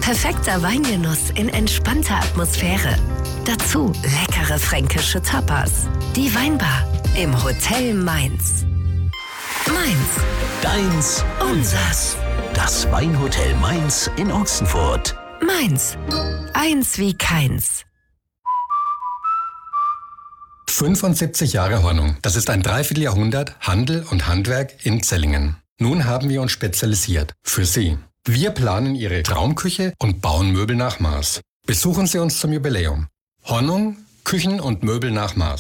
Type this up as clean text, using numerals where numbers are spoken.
Perfekter Weingenuss in entspannter Atmosphäre. Dazu leckere fränkische Tapas. Die Weinbar im Hotel Mainz. Mainz. Deins, unsers. Das Weinhotel Mainz in Ochsenfurt. Mainz. Eins wie keins. 75 Jahre Hornung. Das ist ein Dreivierteljahrhundert Handel und Handwerk in Zellingen. Nun haben wir uns spezialisiert. Für Sie. Wir planen Ihre Traumküche und bauen Möbel nach Maß. Besuchen Sie uns zum Jubiläum. Hornung, Küchen und Möbel nach Maß.